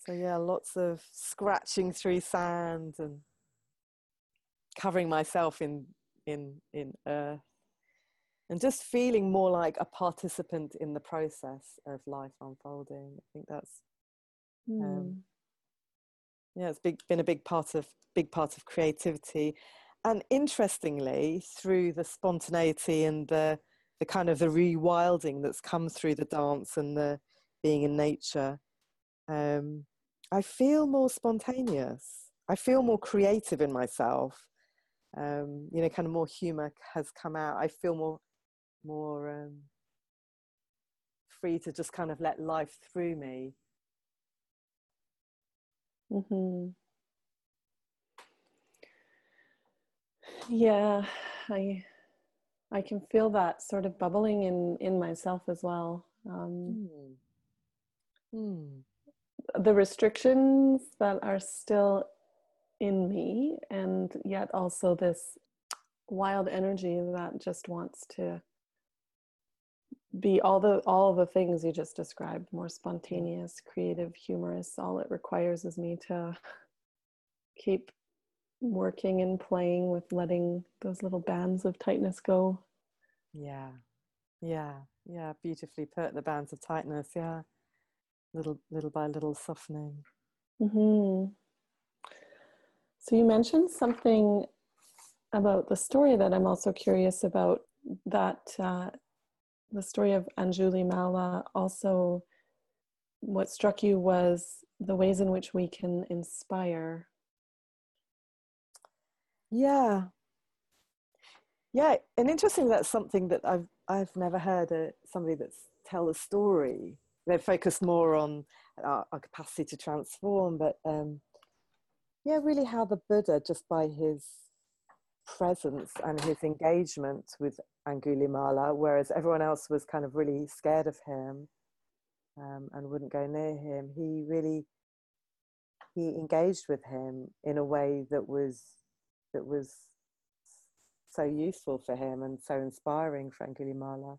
So yeah, lots of scratching through sand and covering myself in earth, and just feeling more like a participant in the process of life unfolding. I think that's yeah, it's been a big part of creativity. And interestingly, through the spontaneity and the kind of the rewilding that's come through the dance and the being in nature, I feel more spontaneous. I feel more creative in myself. You know, kind of more humor has come out. I feel more free to just kind of let life through me. Mm-hmm. Yeah, I can feel that sort of bubbling in myself as well. The restrictions that are still in me, and yet also this wild energy that just wants to be all of the things you just described, more spontaneous, creative, humorous. All it requires is me to keep working and playing with letting those little bands of tightness go. Yeah, beautifully put, the bands of tightness. Yeah, little by little softening. Mm-hmm. So you mentioned something about the story that I'm also curious about, that the story of Angulimala. Also, what struck you was the ways in which we can inspire. Yeah, and interesting, that's something that I've never heard somebody that's tell a story. They're focused more on our capacity to transform, but yeah, really how the Buddha, just by his presence and his engagement with Angulimala, whereas everyone else was kind of really scared of him and wouldn't go near him, he engaged with him in a way that was so useful for him and so inspiring for Angulimala.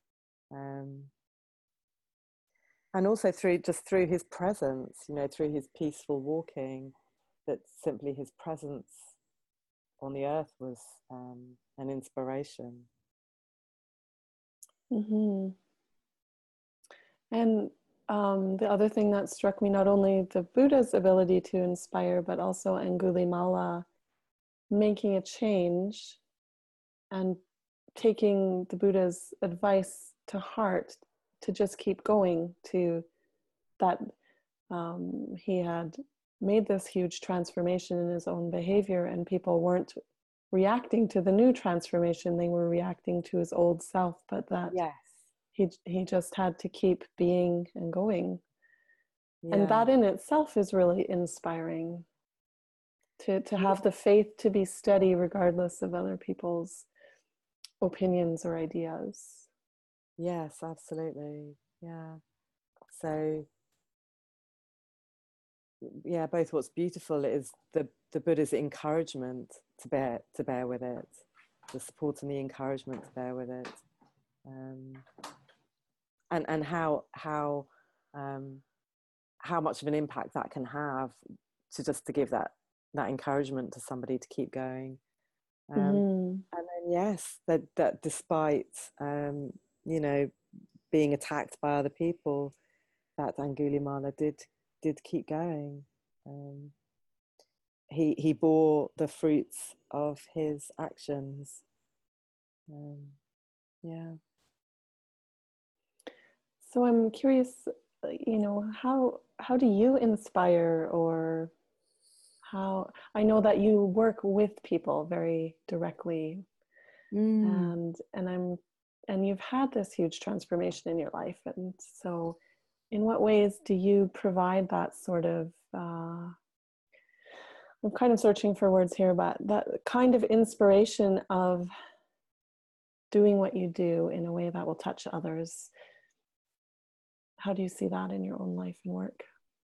And also through his presence, you know, through his peaceful walking, that simply his presence on the earth was an inspiration. Mm-hmm. And the other thing that struck me, not only the Buddha's ability to inspire, but also Angulimala making a change and taking the Buddha's advice to heart to just keep going, to that he had made this huge transformation in his own behavior, and people weren't reacting to the new transformation, they were reacting to his old self, but that Yes. he just had to keep being and going. Yeah. And that in itself is really inspiring, to have the faith to be steady regardless of other people's opinions or ideas. Yes, absolutely. Yeah. So yeah, both what's beautiful is the Buddha's encouragement to bear with it, the support and the encouragement to bear with it, and how much of an impact that can have to give that encouragement to somebody to keep going. And then yes, that despite you know, being attacked by other people, that Angulimala did keep going. He bore the fruits of his actions. Yeah. So I'm curious, you know, how do you inspire, or how, I know that you work with people very directly, and you've had this huge transformation in your life, and so in what ways do you provide that sort of I'm kind of searching for words here, but that kind of inspiration of doing what you do in a way that will touch others? How do you see that in your own life and work?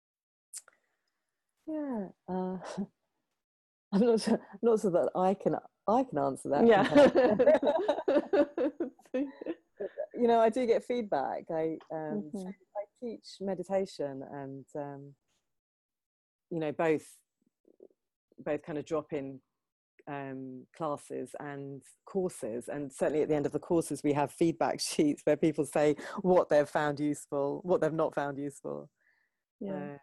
Yeah, I'm not sure that I can answer that. Yeah. But, you know, I do get feedback. I Mm-hmm. I teach meditation, and you know, both kind of drop-in classes and courses, and certainly at the end of the courses we have feedback sheets where people say what they've found useful, what they've not found useful. Yeah.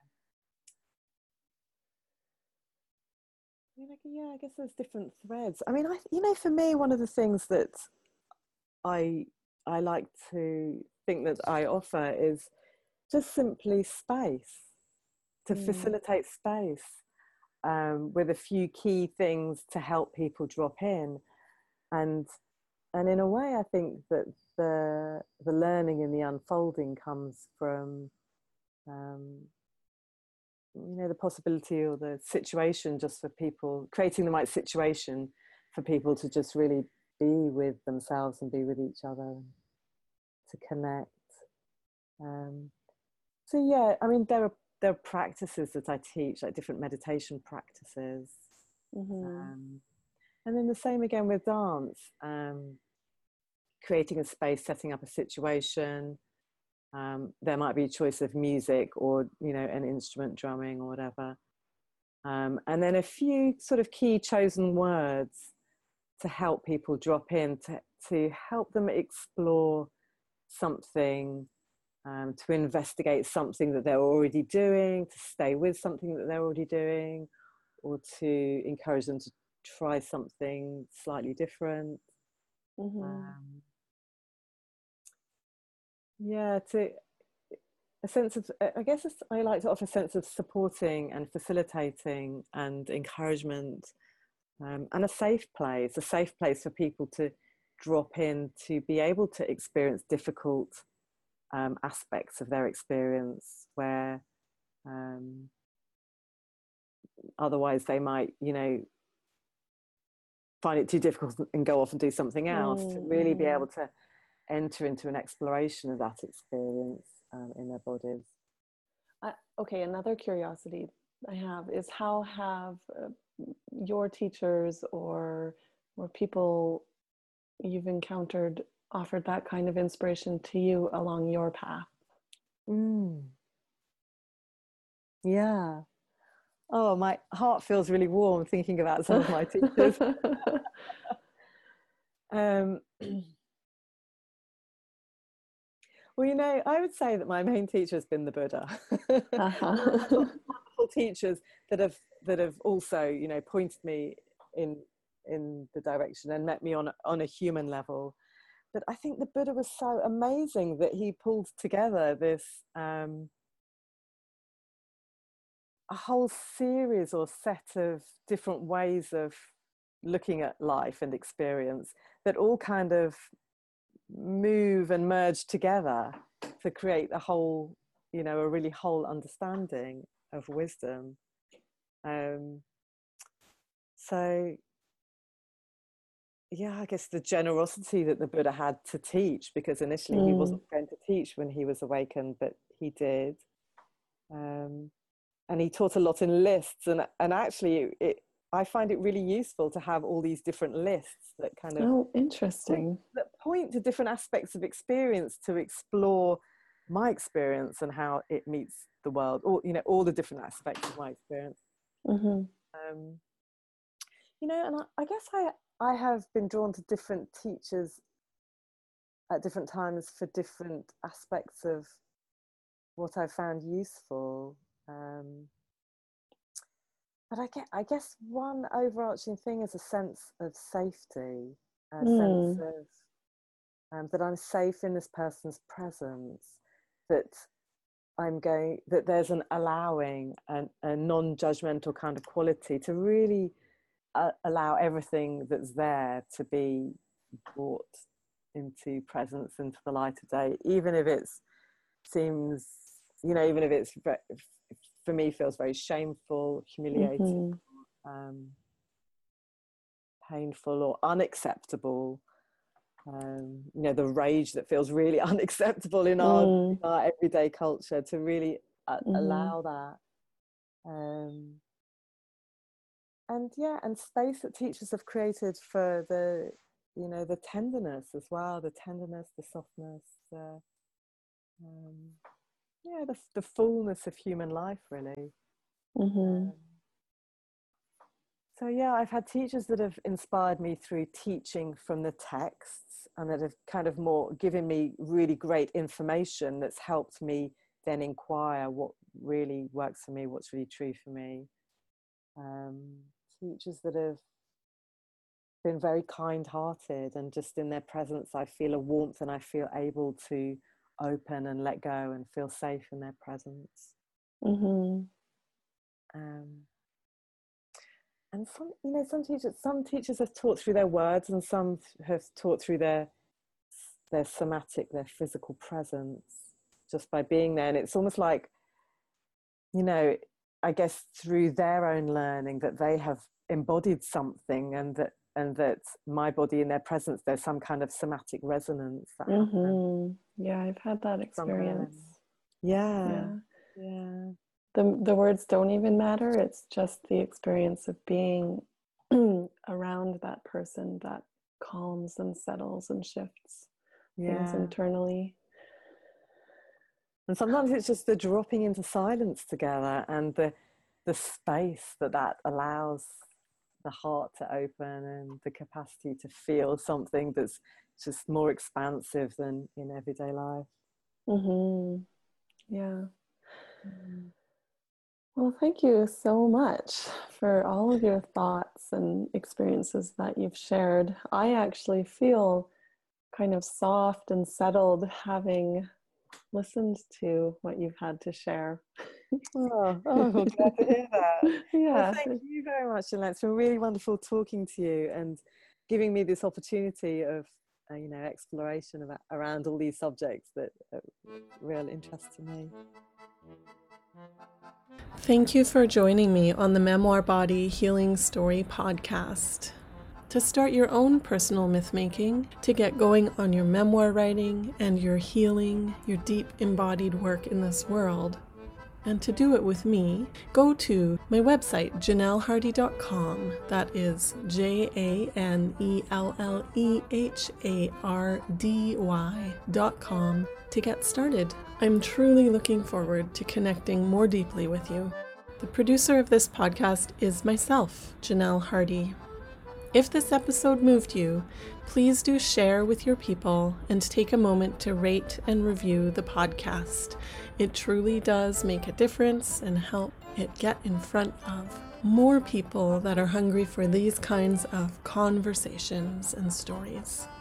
Yeah, I guess there's different threads. I mean, you know, for me, one of the things that I like to think that I offer is just simply space, to facilitate space, with a few key things to help people drop in. And in a way, I think that the learning and the unfolding comes from, you know, the possibility or the situation, just for people, creating the right situation for people to just really be with themselves and be with each other, to connect. So yeah, I mean, there are practices that I teach, like different meditation practices. And then the same again with dance, creating a space, setting up a situation. There might be a choice of music or, you know, an instrument, drumming or whatever. And then a few sort of key chosen words to help people drop in, to help them explore something, to investigate something that they're already doing, to stay with something that they're already doing, or to encourage them to try something slightly different. Yeah, to a sense of, I guess I like to offer a sense of supporting and facilitating and encouragement, and a safe place for people to drop in, to be able to experience difficult aspects of their experience where otherwise they might, you know, find it too difficult and go off and do something else, to really be able to enter into an exploration of that experience in their bodies. Okay, another curiosity I have is, how have your teachers or people you've encountered offered that kind of inspiration to you along your path? Yeah. Oh, my heart feels really warm thinking about some of my teachers. Well, you know, I would say that my main teacher has been the Buddha. Wonderful teachers that have also, you know, pointed me in the direction and met me on a human level. But I think the Buddha was so amazing that he pulled together this a whole series or set of different ways of looking at life and experience that all kind of move and merge together to create a whole, you know, a really whole understanding of wisdom. So yeah, I guess the generosity that the Buddha had to teach, because initially he wasn't going to teach when he was awakened, but he did. And he taught a lot in lists, and actually I find it really useful to have all these different lists that kind of interesting, that point to different aspects of experience, to explore my experience and how it meets the world, or, you know, all the different aspects of my experience. You know, and I guess I have been drawn to different teachers at different times for different aspects of what I found useful. But I guess one overarching thing is a sense of safety, a sense of that I'm safe in this person's presence, that that there's an allowing and a non-judgmental kind of quality to really allow everything that's there to be brought into presence, into the light of day, even if it seems, you know, even if it's, for me, feels very shameful, humiliating, painful or unacceptable. You know, the rage that feels really unacceptable in our everyday culture, to really allow that. And yeah, and space that teachers have created for the, you know, the tenderness as well, the tenderness, the softness, yeah, the fullness of human life, really. Mm-hmm. So yeah, I've had teachers that have inspired me through teaching from the texts, and that have kind of more given me really great information that's helped me then inquire what really works for me, what's really true for me. Teachers that have been very kind-hearted, and just in their presence I feel a warmth, and I feel able to open and let go and feel safe in their presence. Mm-hmm. And some teachers have taught through their words, and some have taught through their somatic, their physical presence, just by being there. And it's almost like, I guess through their own learning that they have embodied something, and that my body in their presence, there's some kind of somatic resonance that happens. Yeah, I've had that experience. Yeah. The words don't even matter. It's just the experience of being around that person that calms and settles and shifts things internally. And sometimes it's just the dropping into silence together, and the space that allows the heart to open, and the capacity to feel something that's just more expansive than in everyday life. Yeah. Well, thank you so much for all of your thoughts and experiences that you've shared. I actually feel kind of soft and settled having listened to what you've had to share. Well, glad to hear that. Yeah. Well, thank you very much, Jeanette. It's been really wonderful talking to you and giving me this opportunity of exploration around all these subjects that are real interest to me. Thank you for joining me on the Memoir Body Healing Story podcast. To start your own personal myth-making, to get going on your memoir writing and your healing, your deep embodied work in this world, and to do it with me, go to my website, janellehardy.com. That is JANELLEHARDY.com to get started. I'm truly looking forward to connecting more deeply with you. The producer of this podcast is myself, Janelle Hardy. If this episode moved you, please do share with your people and take a moment to rate and review the podcast. It truly does make a difference and help it get in front of more people that are hungry for these kinds of conversations and stories.